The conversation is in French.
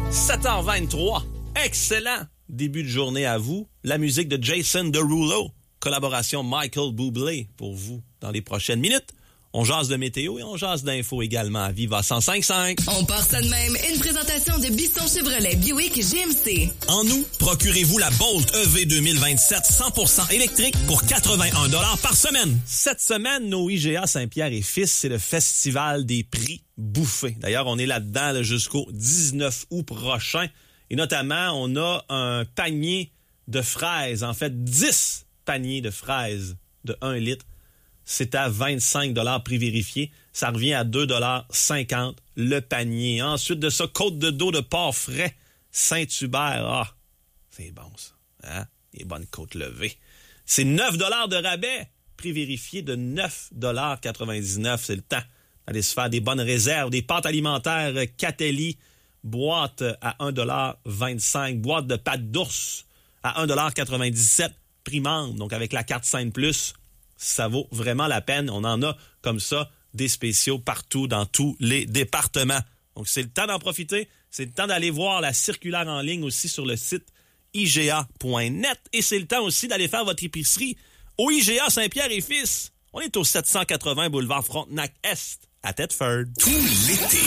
7h23. Excellent début de journée à vous. La musique de Jason Derulo, collaboration Michael Bublé pour vous dans les prochaines minutes. On jase de météo et on jase d'infos également à Viva 105.5. On part ça de même. Une présentation de Bisson Chevrolet Buick GMC. En août, procurez-vous la Bolt EV 2027 100% électrique pour 81 $ par semaine. Cette semaine, nos IGA Saint-Pierre et Fils, c'est le festival des prix bouffés. D'ailleurs, on est là-dedans là, jusqu'au 19 août prochain. Et notamment, on a un panier de fraises. En fait, 10 paniers de fraises de 1 litre. C'est à 25 $ prix vérifié. Ça revient à 2,50 $ le panier. Ensuite de ça, côte de dos de porc frais, Saint-Hubert. Ah, c'est bon ça. Hein? Les bonnes côtes levées. C'est 9 $ de rabais. Prix vérifié de 9,99 $. C'est le temps d'aller se faire des bonnes réserves. Des pâtes alimentaires Catelli, boîte à 1,25 $. Boîte de pâtes d'ours à 1,97 $. Prix membre, donc avec la carte Sainte Plus. Ça vaut vraiment la peine. On en a comme ça des spéciaux partout dans tous les départements. Donc, c'est le temps d'en profiter. C'est le temps d'aller voir la circulaire en ligne aussi sur le site IGA.net. Et c'est le temps aussi d'aller faire votre épicerie au IGA Saint-Pierre et Fils. On est au 780 boulevard Frontenac-Est à Thetford. Tout l'été,